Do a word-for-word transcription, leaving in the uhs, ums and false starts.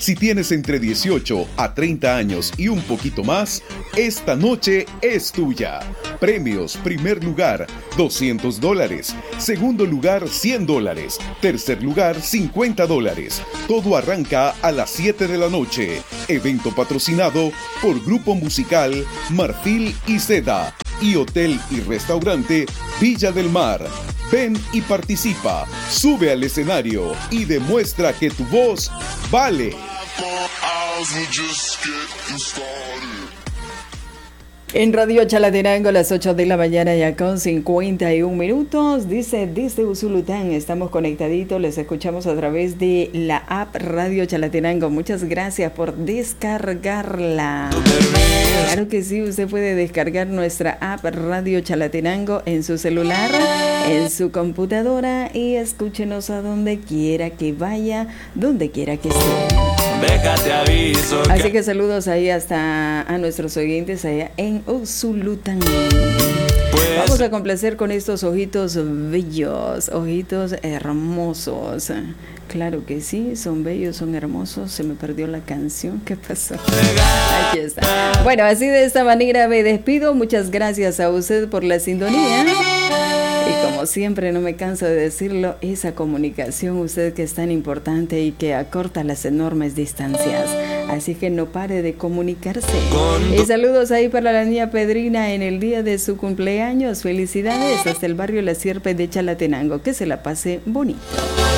Si tienes entre dieciocho a treinta años y un poquito más, esta noche es tuya. Premios: primer lugar, doscientos dólares. Segundo lugar, cien dólares. Tercer lugar, cincuenta dólares. Todo arranca a las siete de la noche. Evento patrocinado por Grupo Musical Marfil y Seda y Hotel y Restaurante Villa del Mar. Ven y participa, sube al escenario y demuestra que tu voz vale. En Radio Chalatenango, las ocho de la mañana ya con cincuenta y un minutos. Dice, desde Usulután estamos conectaditos, les escuchamos a través de la app Radio Chalatenango. Muchas gracias por descargarla. Claro que sí, usted puede descargar nuestra app Radio Chalatenango en su celular, en su computadora, y escúchenos a donde quiera que vaya, donde quiera que esté. Déjate aviso. Así que... que saludos ahí hasta a nuestros oyentes allá en Usulután. Pues... Vamos a complacer con estos ojitos bellos, ojitos hermosos. Claro que sí, son bellos, son hermosos. Se me perdió la canción, ¿qué pasó? Aquí está. Bueno, así de esta manera me despido. Muchas gracias a usted por la sintonía. Y como siempre, no me canso de decirlo, esa comunicación, usted que es tan importante y que acorta las enormes distancias. Así que no pare de comunicarse. Y saludos ahí para la niña Pedrina en el día de su cumpleaños. Felicidades hasta el barrio La Sierpe de Chalatenango. Que se la pase bonito.